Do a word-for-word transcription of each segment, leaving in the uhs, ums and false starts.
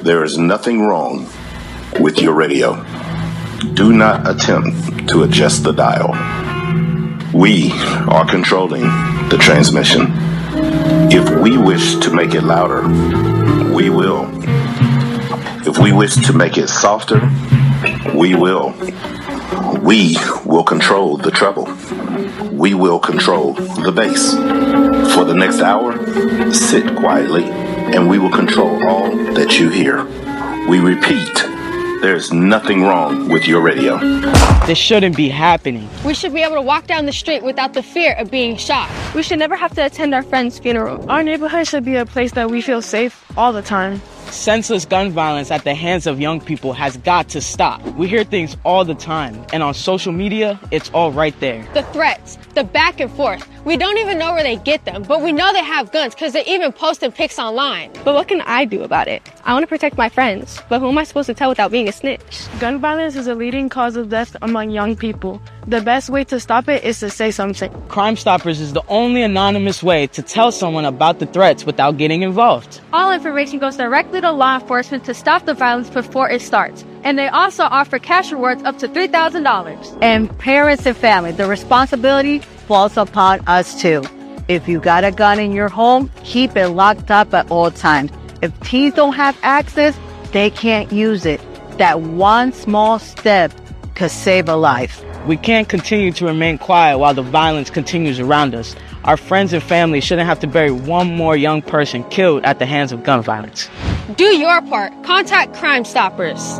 There is nothing wrong with your radio. Do not attempt to adjust the dial. We are controlling the transmission. If we wish to make it louder, we will. If we wish to make it softer, we will. We will control the treble. We will control the bass. For the next hour, sit quietly, and we will control all that you hear. We repeat, there's nothing wrong with your radio. This shouldn't be happening. We should be able to walk down the street without the fear of being shot. We should never have to attend our friend's funeral. Our neighborhood should be a place that we feel safe all the time. Senseless gun violence at the hands of young people has got to stop. We hear things all the time, and on social media, it's all right there. The threats, the back and forth. We don't even know where they get them, but we know they have guns because they're even posting pics online. But what can I do about it? I want to protect my friends, but who am I supposed to tell without being a snitch? Gun violence is a leading cause of death among young people. The best way to stop it is to say something. Crime Stoppers is the only anonymous way to tell someone about the threats without getting involved. All information goes directly to law enforcement to stop the violence before it starts. And they also offer cash rewards up to three thousand dollars. And parents and family, the responsibility falls upon us too. If you got a gun in your home, keep it locked up at all times. If teens don't have access, they can't use it. That one small step could save a life. We can't continue to remain quiet while the violence continues around us. Our friends and family shouldn't have to bury one more young person killed at the hands of gun violence. Do your part. Contact Crime Stoppers.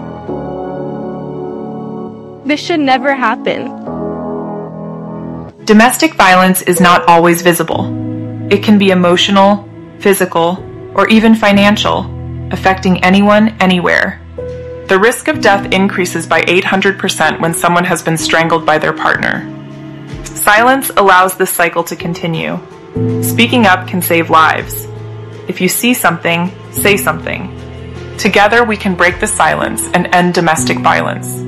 This should never happen. Domestic violence is not always visible. It can be emotional, physical, or even financial, affecting anyone, anywhere. The risk of death increases by eight hundred percent when someone has been strangled by their partner. Silence allows this cycle to continue. Speaking up can save lives. If you see something, say something. Together we can break the silence and end domestic violence.